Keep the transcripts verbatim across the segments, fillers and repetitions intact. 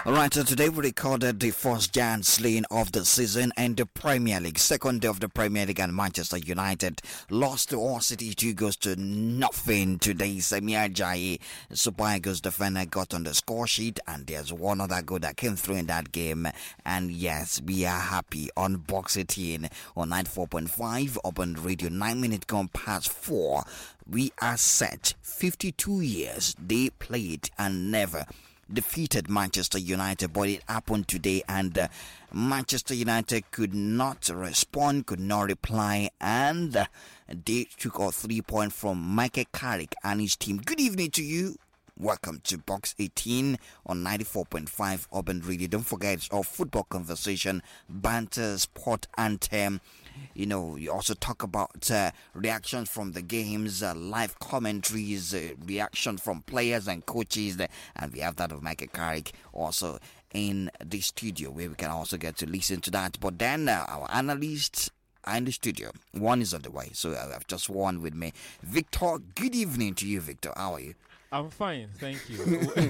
All right, so today we recorded the first giant slaying of the season and the Premier League, second day of the Premier League, and Manchester United lost to All City two goes to nothing today. Semi Ajayi, Super Eagles defender, got on the score sheet, and there's one other goal that came through in that game. And yes, we are happy on Box eighteen on ninety-four point five Urban Radio, nine minutes gone past four. We are set. fifty-two years they played and never defeated Manchester United, but it happened today, and uh, Manchester United could not respond, could not reply, and uh, they took out three points from Michael Carrick and his team. Good evening to you. Welcome to Box eighteen on ninety-four point five Urban Radio. Don't forget, it's our football conversation, banter, sport anthem. You know, you also talk about uh, reactions from the games, uh, live commentaries, uh, reaction from players and coaches, uh, and we have that of Michael Carrick also in the studio, where we can also get to listen to that. But then uh, our analysts are in the studio. One is on the way, so I have just one with me. Victor, good evening to you, Victor. How are you? I'm fine, thank you.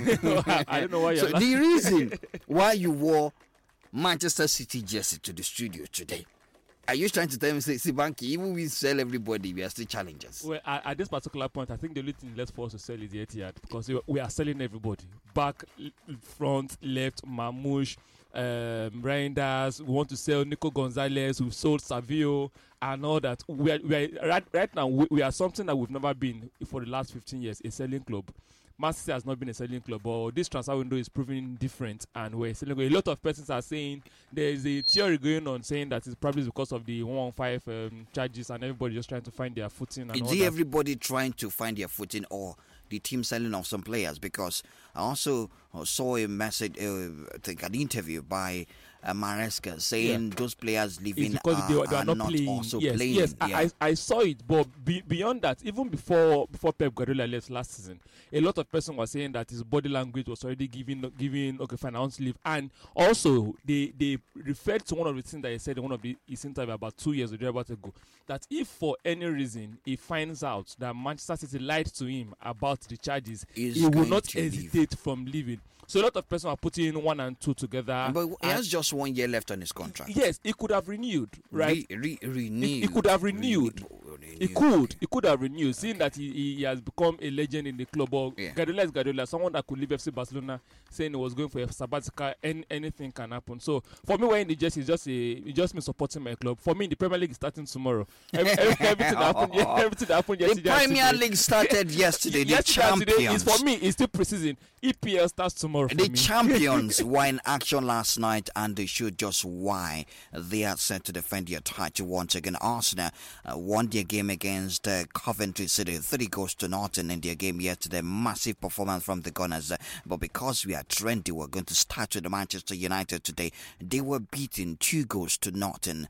I don't know why you're So laughing. the reason why you wore Manchester City jersey to the studio today, are you trying to tell me, say, Sibanki, even we sell everybody, we are still challengers? Well, at, at this particular point, I think the only thing left for us to sell is the Etihad, because we- we are selling everybody. Back, l- front, left, Mamouche, um, Reinders. We want to sell Nico Gonzalez. We've sold Savio and all that. We are, we are right, right now. We, we are something that we've never been for the last fifteen years. A selling club. Man City has not been a selling club, but this transfer window is proving different, and we're selling. A lot of persons are saying there is a theory going on saying that it's probably because of the one fifteen um, charges, and everybody just trying to find their footing. And Is all it that. everybody trying to find their footing, or the team selling off some players? Because I also uh, saw a message, uh, I think an interview by uh, Maresca saying Yeah. those players leaving It's because are, they, were- they are are not, not playing. also yes, playing. yes, Yeah. I, I I saw it, but be, beyond that, even before before Pep Guardiola left last season, a lot of person were saying that his body language was already giving giving okay, fine, I want to leave, and also they they referred to one of the things that he said in one of the his interview about two years or thereabout ago, that if for any reason he finds out that Manchester City lied to him about the charges, He's he will going not to leave. hesitate from leaving. So a lot of person are putting one and two together. But he and- has just one year left on his contract. yes, he could have renewed, right? Re, re, renewed. He- he could have renewed. Re- He could, he could have renewed, seeing that he, he, he has become a legend in the club. Or Yeah. Guardiola is Guardiola, someone that could leave F C Barcelona, saying he was going for a sabbatical. Any, anything can happen. So for me, wearing the jersey is just a, it's just me supporting my club. For me, the Premier League is starting tomorrow. Every, every, everything that happened, yeah, everything that happened The yesterday. and Premier today- League started yesterday. The yesterday and today champions. is for me. It's still preseason. E P L starts tomorrow. For The me. champions were in action last night, and they showed just why they are set to defend their title once again. Arsenal uh, won their game against uh, Coventry City, three goals to nothing in their game yesterday. Massive performance from the Gunners, uh, but because we are trendy, we're going to start with the Manchester United today. They were beaten two goals to nothing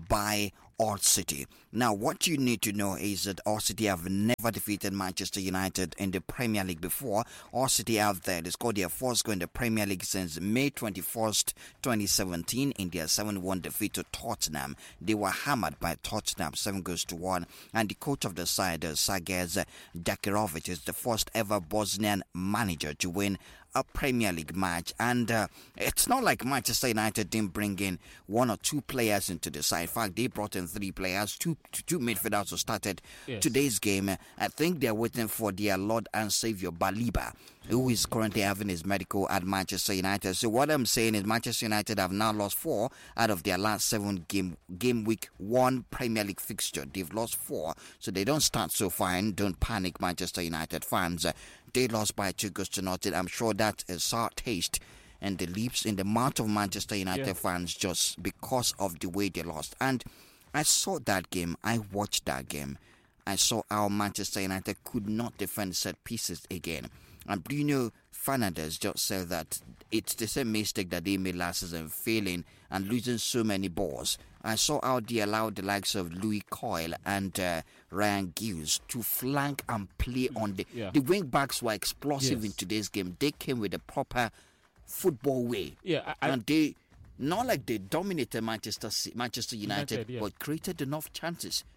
by All City. Now, what you need to know is that All City have never defeated Manchester United in the Premier League before. All City have there, they scored their first goal in the Premier League since May twenty-first, twenty seventeen in their seven one defeat to Tottenham. They were hammered by Tottenham, seven goals to one. And the coach of the side, uh, Sergej Dakirovic, is the first ever Bosnian manager to win a Premier League match. And uh, it's not like Manchester United didn't bring in one or two players into the side. In fact, they brought in three players, two two midfielders who started Yes. today's game. I think they're waiting for their Lord and Savior Baliba, who is currently having his medical at Manchester United. So what I'm saying is Manchester United have now lost four out of their last seven game game week one Premier League fixture. They've lost four, so they don't start so fine. Don't panic, Manchester United fans. Uh, they lost by two goals to nothing. I'm sure that is sour taste and the leaps in the mouth of Manchester United Yeah. fans just because of the way they lost. And I saw that game. I watched that game. I saw how Manchester United could not defend set pieces again. And Bruno Fernandes just said that it's the same mistake that they made last season, failing and losing so many balls. I saw how they allowed the likes of Louis Coyle and uh, Ryan Gilles to flank and play on the... Yeah. The wing backs were explosive Yes. in today's game. They came with a proper football way. Yeah, I, I, and they... Not like they dominated Manchester Ci- Manchester United, United, yeah. but created enough chances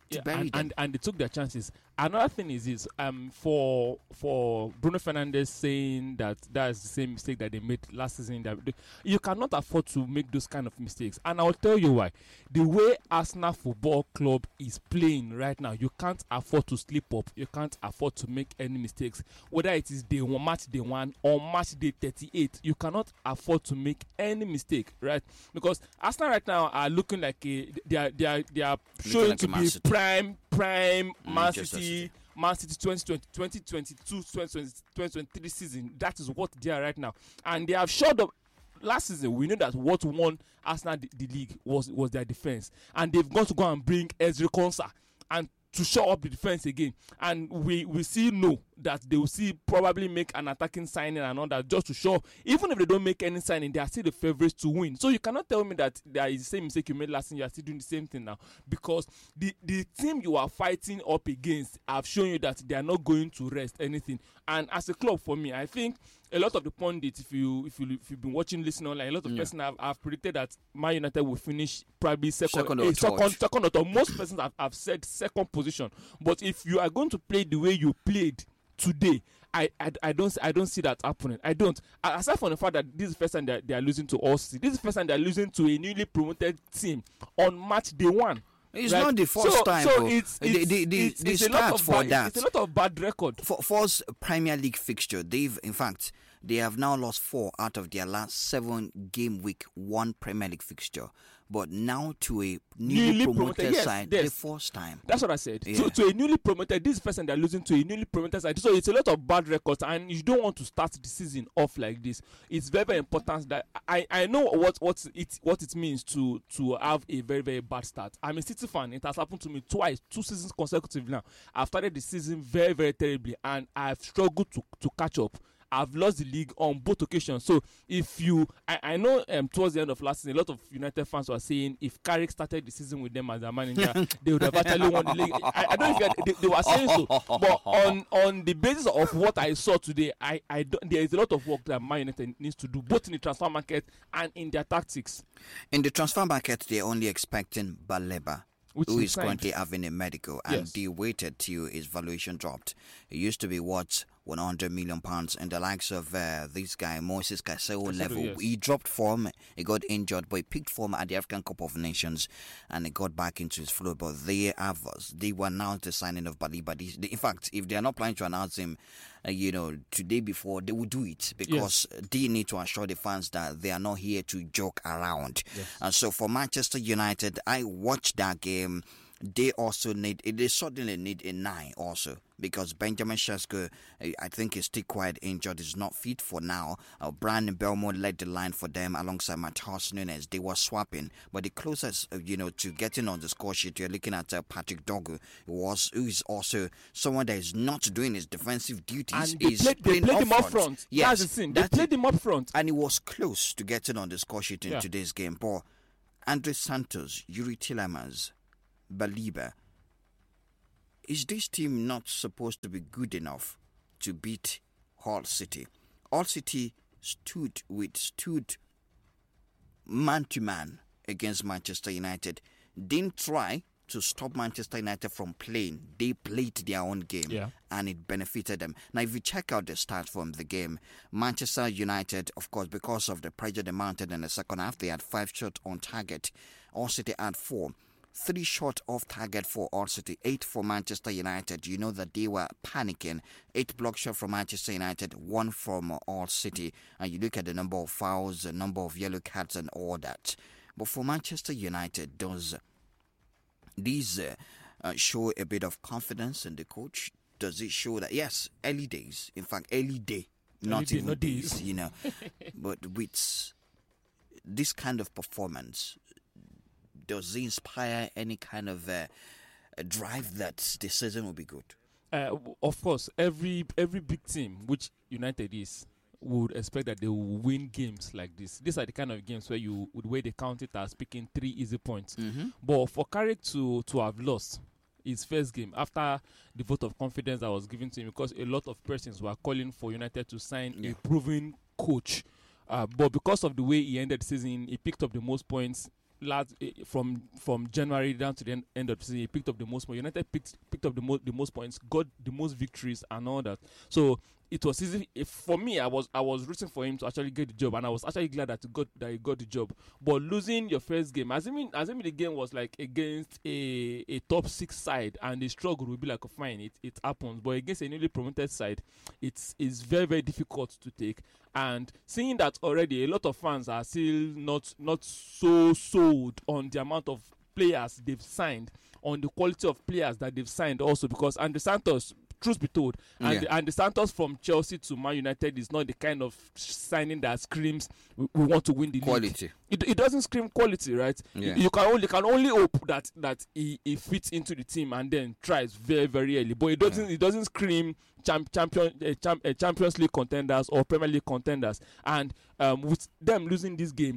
Yeah, bury and, them. and and they took their chances. Another thing is this: um, for for Bruno Fernandes saying that that's the same mistake that they made last season. That they, you cannot afford to make those kind of mistakes, and I'll tell you why. The way Arsenal Football Club is playing right now, you can't afford to slip up. You can't afford to make any mistakes. Whether it is day one, match day one, or match day thirty-eight, you cannot afford to make any mistake, right? Because Arsenal right now are looking like a, they are they are they are showing like to Man be City. prime prime Man Manchester City, City. Man City twenty twenty, twenty twenty-two, twenty twenty, twenty twenty-three season. That is what they are right now, and they have showed up. Last season, we knew that what won Arsenal the, the league was was their defense, and they've got to go and bring Ezri Konsa and to show up the defense again. And we we see no that they will see probably make an attacking signing and all that just to show. Even if they don't make any signing, they are still the favorites to win. So you cannot tell me that there is the same mistake you made last season. You are still doing the same thing now, because the the team you are fighting up against have shown you that they are not going to rest anything. And as a club, for me, I think a lot of the pundits, if you if you if you've been watching, listening online, a lot of Yeah. persons have, have predicted that Man United will finish probably second, Second or eh, third. second, second or third. Most persons have, have said second position. But if you are going to play the way you played today, I, I, I don't I don't see that happening. I don't. Aside from the fact that this is the first time they are, they are losing to us, this is the first time they are losing to a newly promoted team on match day one. It's Right? not the first so, time. So though. it's, the it's, the, the, it's, the it's a lot start of for bad, that. It's a lot of bad record. For first Premier League fixture, they've in fact they have now lost four out of their last seven game week one Premier League fixture. But now to a newly, Newly promoted, promoted, yes, side, yes. the first time. That's what I said. Yeah. To, to a newly promoted, this person they're losing to a newly promoted side. So it's a lot of bad records, and you don't want to start the season off like this. It's very, very important that I, I know what, what it what it means to to have a very, very bad start. I'm a City fan. It has happened to me twice, two seasons consecutively now. I've started the season very, very terribly, and I've struggled to, to catch up. I've lost the league on both occasions. So if you, I, I know um, towards the end of last season, a lot of United fans were saying if Carrick started the season with them as a manager, they would have actually won the league. I, I don't know if you had, they, they were saying so, but on, on the basis of what I saw today, I, I don't, there is a lot of work that Man United needs to do, both in the transfer market and in their tactics. In the transfer market, they're only expecting Baleba, Which who is is signed. currently having a medical, and Yes. they waited till his valuation dropped. It used to be what one hundred million pounds, and the likes of uh, this guy Moses Caicedo Caicedo, level. yes. He dropped form, he got injured, but he picked form at the African Cup of Nations, and he got back into his flow. But they have they were announced the signing of Baleba. They- they- In fact, if they are not planning to announce him, uh, you know, today before, they will do it because they need to assure the fans that they are not here to joke around. Yes. And so for Manchester United, I watched that game. They also need, they certainly need a nine also, because Benjamin Sesko, I I think, is still quite injured, is not fit for now. Uh, Brandon Belmont led the line for them alongside Matheus Nunes. They were swapping, but the closest, uh, you know, to getting on the score sheet, you're looking at uh, Patrick Dogu, who was who is also someone that is not doing his defensive duties. And they is played, they playing played up him up front. front. Yes, That's the thing. They that's played it. him up front. And he was close to getting on the score sheet in Yeah. today's game. But Andre Santos, Yuri Tillemans, Baleba, is this team not supposed to be good enough to beat Hull City? Hull City stood with stood man to man against Manchester United. Didn't try to stop Manchester United from playing. They played their own game, Yeah. and it benefited them. Now, if you check out the stats from the game, Manchester United, of course, because of the pressure they mounted in the second half, they had five shots on target. Hull City had four. Three short off target for Hull City, eight for Manchester United. You know that they were panicking. Eight block shot from Manchester United, one from Hull City. And you look at the number of fouls, the number of yellow cards, and all that. But for Manchester United, does these uh, uh, show a bit of confidence in the coach? Does it show that, yes, early days, in fact, early day, not day, even not days, days. you know, but with this kind of performance, does it inspire any kind of uh, a drive that the season will be good? Uh, w- of course, every every big team, which United is, would expect that they will win games like this. These are the kind of games where you, the way they count it as picking three easy points. Mm-hmm. But for Carrick to to have lost his first game after the vote of confidence that was given to him, because a lot of persons were calling for United to sign Yeah. a proven coach. Uh, but because of the way he ended the season, he picked up the most points last uh, from from January down to the end, end of the season, he picked up the most points. United picked picked up the most the most points, got the most victories, and all that. So it was easy. If, for me, I was I was rooting for him to actually get the job, and I was actually glad that he got that he got the job. But losing your first game, assuming assuming the game was like against a a top six side, and the struggle will be like, oh, fine, it it happens. But against a newly promoted side, it's it's very very difficult to take. And seeing that already, a lot of fans are still not not so sold on the amount of players they've signed, on the quality of players that they've signed also, because Andre Santos, truth be told, and, Yeah. and the Santos from Chelsea to Man United is not the kind of signing that screams we, we want to win the league. Quality. It, it doesn't scream quality, right? Yeah. You, you can only can only hope that that he, he fits into the team and then tries very very early. But it doesn't it doesn't scream champ, champion uh, champ, uh, Champions League contenders or Premier League contenders. And um, with them losing this game,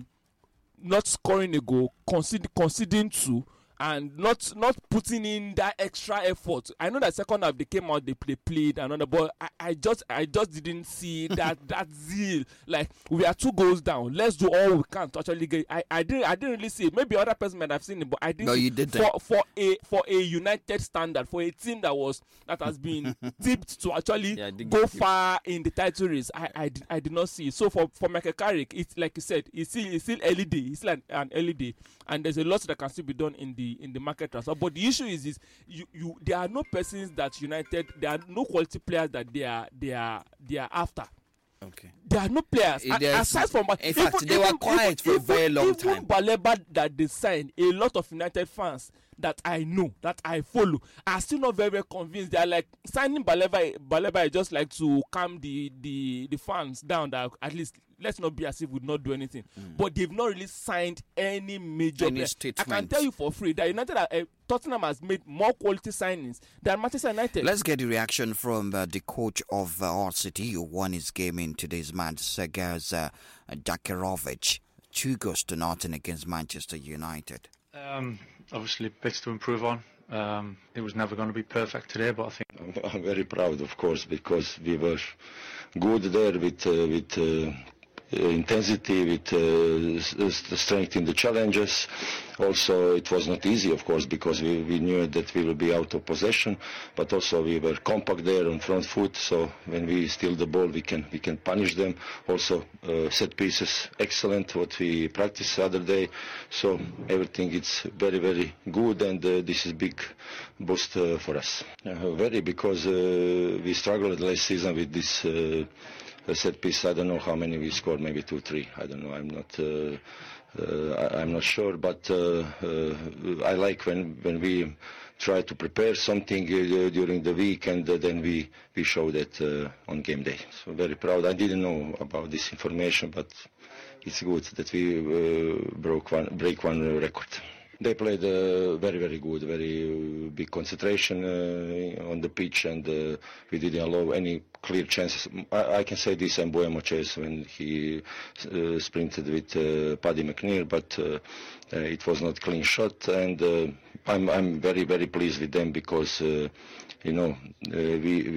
not scoring a goal, conceding conceding two, and not not putting in that extra effort. I know that second half they came out, they play, played another, but I, I just I just didn't see that that zeal. Like, we are two goals down, let's do all we can to actually get. I, I didn't I didn't really see it. Maybe other person might have seen it, but I didn't. No, see you it. didn't. For for a for a United standard, for a team that was that has been tipped to actually Yeah, I did go get you. far in the title race. I I did, I did not see it. So for for Michael Carrick, it's like you said, it's still it's still early day. It's like an early day, and there's a lot that can still be done in the in the market transfer. But the issue is is you you there are no persons that United, there are no quality players that they are they are they are after. Okay. There are no players. It A- is- aside from in fact, they were quiet for a very long even time. Baleba that they signed, a lot of United fans that I know, that I follow, are still not very, very convinced. They are like, signing Baleba, Baleba is just like to calm the the the fans down. That at least let's not be as if we would not do anything. But they've not really signed any major Any player. I statement. can tell you for free that United, are, uh, Tottenham has made more quality signings than Manchester United. Let's get the reaction from uh, the coach of uh, Hull City, who won his game in today's match, Sergej uh, Dakirovic. Two goals to nothing against Manchester United. Um, obviously, bits to improve on. Um, it was never going to be perfect today, but I think I'm, I'm very proud, of course, because we were good there with uh, with uh, intensity, with uh, s- s- the strength in the challenges. Also, it was not easy, of course, because we, we knew that we will be out of possession, but also we were compact there on front foot. So when we steal the ball, we can we can punish them. Also, uh, set pieces, excellent. What we practiced the other day. So everything is very very good, and uh, this is big boost uh, for us. Uh, very, because uh, we struggled last season with this. Uh, a set piece. I don't know how many we scored, maybe two, three. I don't know. I'm not. Uh, uh, I, I'm not sure. But uh, uh, I like when when we try to prepare something uh, during the week, and uh, then we we show that uh, on game day. So very proud. I didn't know about this information, but it's good that we uh, broke one break one uh, record. They played uh, very, very good, very uh, big concentration uh, on the pitch, and uh, we didn't allow any clear chances. I, I can say this on Mbuemo Chase when he uh, sprinted with uh, Paddy McNear, but uh, uh, it was not clean shot, and uh, I'm, I'm very, very pleased with them because, uh, you know, uh, we, we